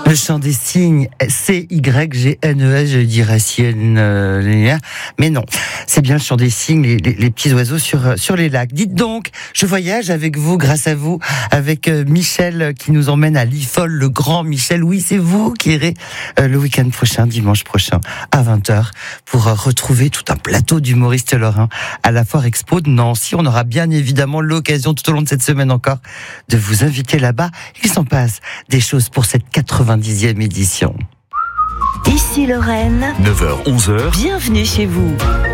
Le chant des cygnes, C-Y-G-N-E-S, je dirais mais non, c'est bien le chant des cygnes, les petits oiseaux sur les lacs. Dites donc, je voyage avec vous, grâce à vous, avec Michel qui nous emmène à l'IFOL, le grand Michel. Oui, c'est vous qui irez le week-end prochain, dimanche prochain, à 20h, pour retrouver tout un plateau d'humoristes lorrains à la Foire Expo de Nancy. On aura bien évidemment l'occasion tout au long de cette semaine encore de vous inviter là-bas. Il s'en passe des choses pour cette 90e édition. Ici Lorraine, 9h-11h, bienvenue chez vous.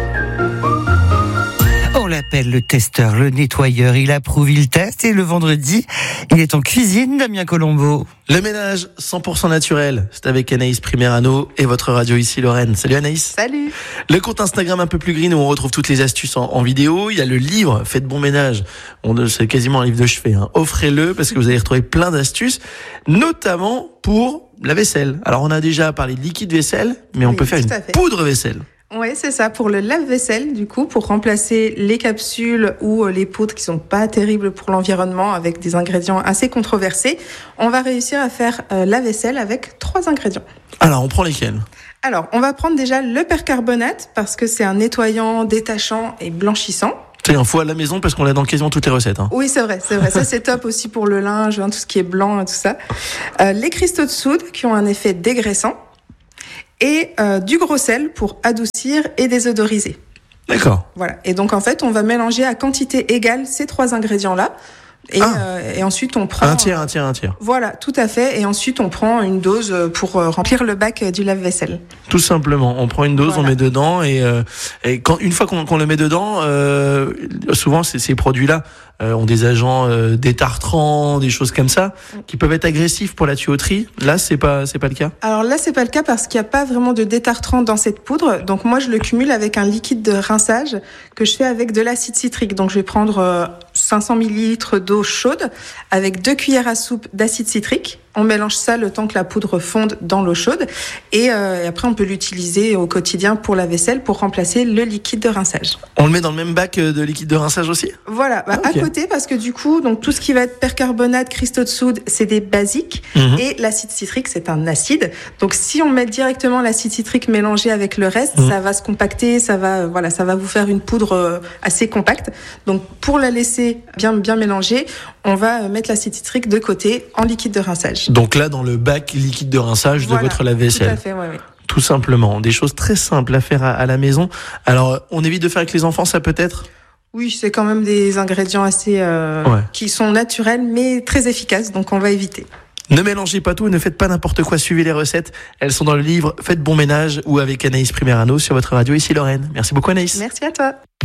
On l'appelle le testeur, le nettoyeur, il approuve, il teste et le vendredi, il est en cuisine, Damien Colombo. Le ménage 100% naturel, c'est avec Anaïs Primerano et votre radio ici Lorraine. Salut Anaïs. Salut. Le compte Instagram un peu plus green où on retrouve toutes les astuces en vidéo. Il y a le livre Faites bon ménage, c'est quasiment un livre de chevet. Offrez-le parce que vous allez retrouver plein d'astuces, notamment pour la vaisselle. Alors on a déjà parlé de liquide vaisselle, mais on peut faire une poudre vaisselle. Oui, c'est ça, pour le lave-vaisselle, du coup, pour remplacer les capsules ou les poudres qui sont pas terribles pour l'environnement avec des ingrédients assez controversés, on va réussir à faire la vaisselle avec 3 ingrédients. Alors, on prend lesquels ? Alors, on va prendre déjà le percarbonate parce que c'est un nettoyant, détachant et blanchissant. C'est un faux à la maison parce qu'on l'a dans quasiment toutes les recettes. Hein. Oui, c'est vrai. Ça, c'est top aussi pour le linge, tout ce qui est blanc et tout ça. Les cristaux de soude qui ont un effet dégraissant. Et du gros sel pour adoucir et désodoriser. D'accord. Voilà. Et donc en fait, on va mélanger à quantité égale ces 3 ingrédients-là. Et ensuite, on prend... Un tiers. Voilà, tout à fait. Et ensuite, on prend une dose pour remplir le bac du lave-vaisselle. Tout simplement. On prend une dose, voilà. On met dedans. Et une fois qu'on le met dedans, souvent, ces produits-là ont des agents détartrants, des choses comme ça, qui peuvent être agressifs pour la tuyauterie. Là, c'est pas le cas. Alors là, c'est pas le cas parce qu'il n'y a pas vraiment de détartrant dans cette poudre. Donc moi, je le cumule avec un liquide de rinçage que je fais avec de l'acide citrique. Donc je vais prendre 500 ml d'eau chaude avec 2 cuillères à soupe d'acide citrique. On mélange ça le temps que la poudre fonde dans l'eau chaude et après on peut l'utiliser au quotidien pour la vaisselle pour remplacer le liquide de rinçage. On le met dans le même bac de liquide de rinçage aussi ? Voilà, okay. À côté parce que du coup donc tout ce qui va être percarbonate, cristaux de soude, c'est des basiques et l'acide citrique c'est un acide. Donc si on met directement l'acide citrique mélangé avec le reste, ça va se compacter, ça va vous faire une poudre assez compacte. Donc pour la laisser bien mélangée, on va mettre l'acide citrique de côté en liquide de rinçage. Donc là, dans le bac liquide de rinçage de votre lave-vaisselle. Tout à fait, oui. Tout simplement. Des choses très simples à faire à la maison. Alors, on évite de faire avec les enfants, ça peut être ? Oui, c'est quand même des ingrédients assez qui sont naturels, mais très efficaces, donc on va éviter. Ne mélangez pas tout et ne faites pas n'importe quoi. Suivez les recettes. Elles sont dans le livre Faites bon ménage ou avec Anaïs Primerano sur votre radio ici Lorraine. Merci beaucoup Anaïs. Merci à toi.